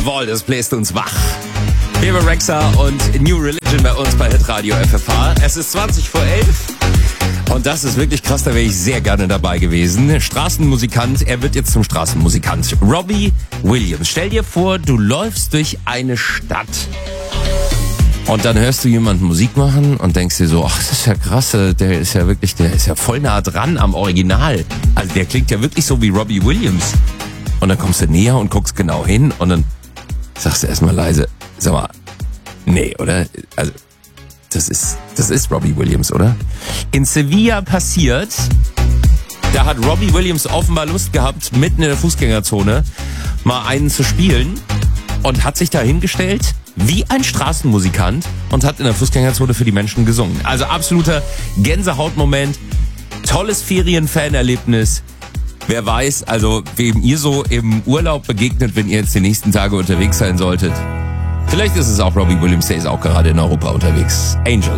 Jawohl, das bläst uns wach. Bebe Rexha und New Religion bei uns bei Hitradio FFH. Es ist 20 vor 11. Und das ist wirklich krass, da wäre ich sehr gerne dabei gewesen. Straßenmusikant, er wird jetzt zum Straßenmusikant. Robbie Williams. Stell dir vor, du läufst durch eine Stadt. Und dann hörst du jemanden Musik machen und denkst dir so, ach, das ist ja krass, der ist ja voll nah dran am Original. Also der klingt ja wirklich so wie Robbie Williams. Und dann kommst du näher und guckst genau hin und dann sagst du erstmal leise, sag mal, nee, oder? Also, das ist Robbie Williams, oder? In Sevilla passiert, da hat Robbie Williams offenbar Lust gehabt, mitten in der Fußgängerzone mal einen zu spielen und hat sich da hingestellt wie ein Straßenmusikant und hat in der Fußgängerzone für die Menschen gesungen. Also absoluter Gänsehautmoment, tolles Ferienfanerlebnis. Wer weiß, also wem ihr so im Urlaub begegnet, wenn ihr jetzt die nächsten Tage unterwegs sein solltet. Vielleicht ist es auch Robbie Williams, der ist auch gerade in Europa unterwegs. Angels.